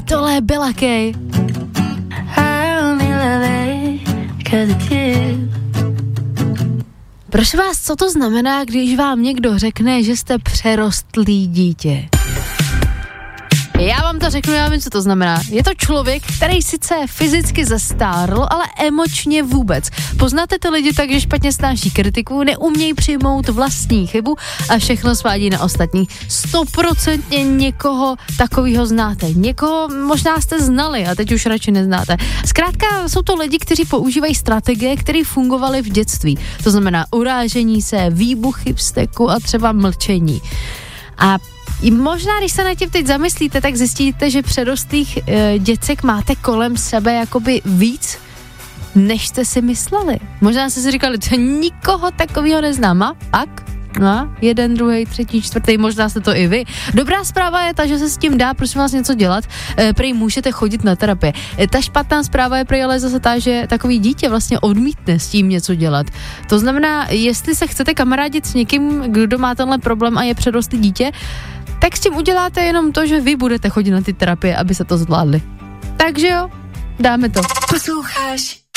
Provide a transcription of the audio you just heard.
tohle je Bella Kay. Prosím vás, co to znamená, když vám někdo řekne, že jste přerostlý dítě? Já vám to řeknu, já vím, co to znamená. Je to člověk, který sice fyzicky zestárl, ale emočně vůbec. Poznáte ty lidi tak, že špatně snáší kritiku, neumějí přijmout vlastní chybu a všechno svádí na ostatní. 100% někoho takového znáte. Někoho možná jste znali a teď už radši neznáte. Zkrátka jsou to lidi, kteří používají strategie, které fungovaly v dětství. To znamená urážení se, výbuchy vzteku a třeba mlčení. A i možná, když se na tím teď zamyslíte, tak zjistíte, že přerostlých děcek máte kolem sebe jakoby víc, než jste si mysleli. Možná jste si říkali, že nikoho takového neznám. A pak? No, jeden, druhý, třetí, čtvrtý, možná jste to i vy. Dobrá zpráva je ta, že se s tím dá, prosím vás, něco dělat. Prej můžete chodit na terapii. Ta špatná zpráva je prej ale zase ta, že takový dítě vlastně odmítne s tím něco dělat. To znamená, jestli se chcete kamarádit s někým, kdo má tenhle problém a je přerostlý dítě, tak s tím uděláte jenom to, že vy budete chodit na ty terapie, aby se to zvládli. Takže jo, dáme to. Posloucháš